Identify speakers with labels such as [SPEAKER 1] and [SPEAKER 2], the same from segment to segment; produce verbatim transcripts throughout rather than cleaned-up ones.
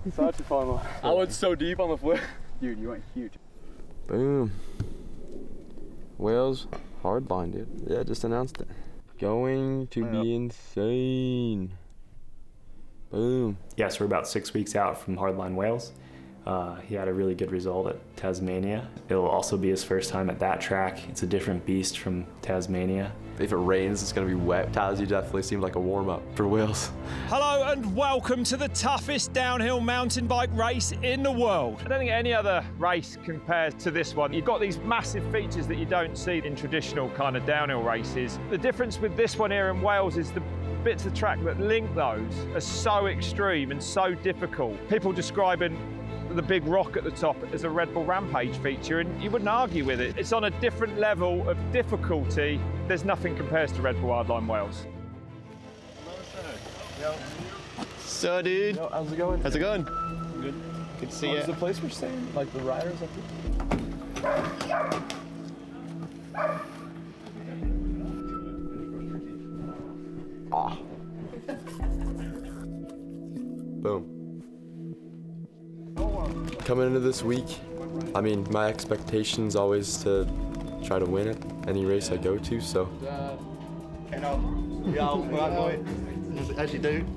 [SPEAKER 1] Such a fun one. I went so deep on the flip.
[SPEAKER 2] Dude, you went huge.
[SPEAKER 1] Boom. Wales hardline, dude. Yeah, just announced it. Going to be insane. Boom.
[SPEAKER 3] Yes, we're about six weeks out from hardline Wales. Uh, he had a really good result at Tasmania. It'll also be his first time at that track. It's a different beast from Tasmania.
[SPEAKER 1] If it rains, it's gonna be wet. Tassie definitely seemed like a warm-up for Wales.
[SPEAKER 4] Hello and welcome to the toughest downhill mountain bike race in the world. I don't think any other race compares to this one. You've got these massive features that you don't see in traditional kind of downhill races. The difference with this one here in Wales is the bits of track that link those are so extreme and so difficult. People describing the big rock at the top as a Red Bull Rampage feature, and you wouldn't argue with it. It's on a different level of difficulty. There's nothing compares to Red Bull Hardline Wales.
[SPEAKER 5] So, dude.
[SPEAKER 1] Yo, how's it going?
[SPEAKER 5] How's it going?
[SPEAKER 1] Good.
[SPEAKER 5] Good to see
[SPEAKER 1] Oh,
[SPEAKER 5] you.
[SPEAKER 1] is the place we're staying? Like the riders up here? Ah. Boom. Coming into this week, I mean, my expectation's always to try to win it, any race I go to, so.
[SPEAKER 5] As you do.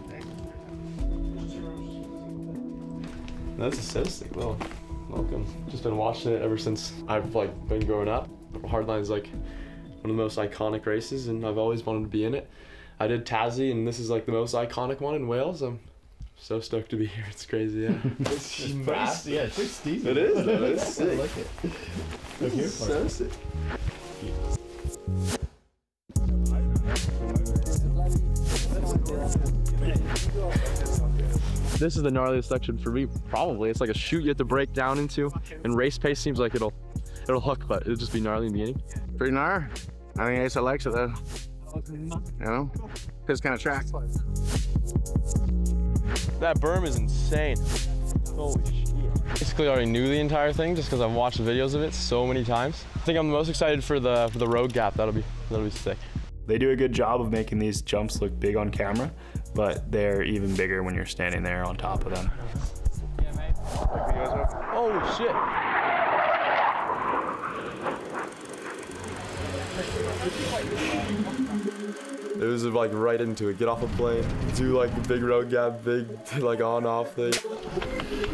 [SPEAKER 1] That's so sick. Well, welcome. Just been watching it ever since I've like been growing up. Hardline's like one of the most iconic races, and I've always wanted to be in it. I did Tassie, and this is like the most iconic one in Wales. I'm so stoked to be here. It's crazy, yeah.
[SPEAKER 5] It's just fast. Yeah, it's pretty steep.
[SPEAKER 1] It is, though. It's sick.
[SPEAKER 5] I like it.
[SPEAKER 1] This is so sick. This is the gnarliest section for me, probably. It's like a chute you have to break down into, and race pace seems like it'll it'll hook, but it'll just be gnarly in the beginning.
[SPEAKER 6] Pretty gnar. I think Asa likes it though. You know? His kind of track.
[SPEAKER 1] That berm is insane. Holy shit. Basically already knew the entire thing just because I've watched videos of it so many times. I think I'm the most excited for the for the road gap. That'll be that'll be sick.
[SPEAKER 3] They do a good job of making these jumps look big on camera, but they're even bigger when you're standing there on top of them.
[SPEAKER 1] Holy shit. It was like right into it. Get off a plane, do like the big road gap, big like on off thing.